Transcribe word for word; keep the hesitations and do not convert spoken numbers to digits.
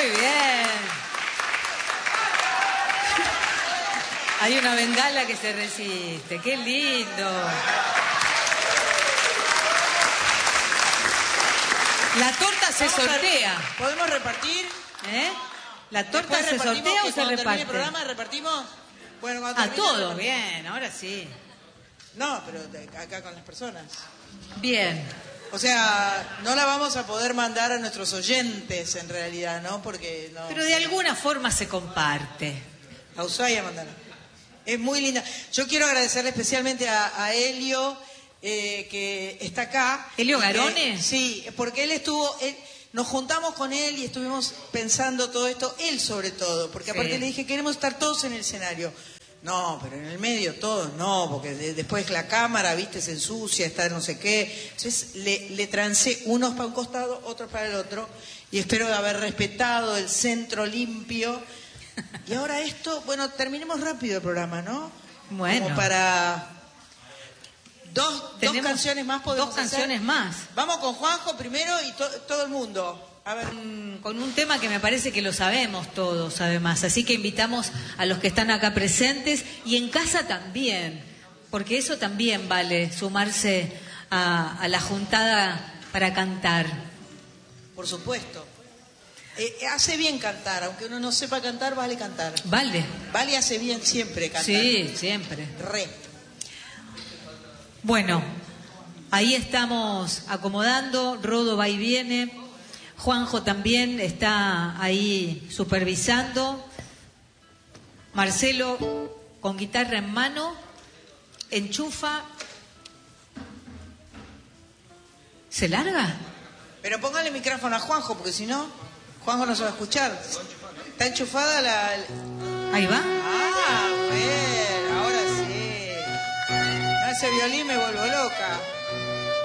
Muy bien. Hay una bengala que se resiste. ¡Qué lindo! La torta se sortea. A, ¿Podemos repartir? ¿Eh? ¿La torta se sortea o se reparte? ¿El programa repartimos? Bueno, a todos, bien, ahora sí. No, pero de, acá con las personas. Bien. O sea, no la vamos a poder mandar a nuestros oyentes en realidad, ¿no? Porque no. Pero de alguna forma se comparte. A Ushuaia mandala. Es muy linda. Yo quiero agradecerle especialmente a, a Helio, eh, que está acá. ¿Helio Garone? Que, sí, porque él estuvo... Él, nos juntamos con él y estuvimos pensando todo esto, él sobre todo, porque aparte sí. Le dije, queremos estar todos en el escenario. No, pero en el medio todos no, porque de, después la cámara, viste, se ensucia, está no sé qué. Entonces le, le trancé unos para un costado, otros para el otro, y espero haber respetado el centro limpio. Y ahora esto, bueno, terminemos rápido el programa, ¿no? Bueno. Como para... Dos, dos canciones más podemos Dos canciones hacer. más. Vamos con Juanjo primero y to, todo el mundo. A ver. Con un tema que me parece que lo sabemos todos, además. Así que invitamos a los que están acá presentes y en casa también, porque eso también vale, sumarse a, a la juntada para cantar. Por supuesto. Eh, hace bien cantar, aunque uno no sepa cantar, vale cantar. Vale. Vale, hace bien siempre cantar. Sí, siempre. Re. Bueno, ahí estamos acomodando, Rodo va y viene, Juanjo también está ahí supervisando, Marcelo con guitarra en mano, enchufa. ¿Se larga? Pero póngale micrófono a Juanjo, porque si no, Juanjo no se va a escuchar. ¿Está enchufada la...? Ahí va. Ah, bueno, ahora sí. No, ese violín me vuelvo loca.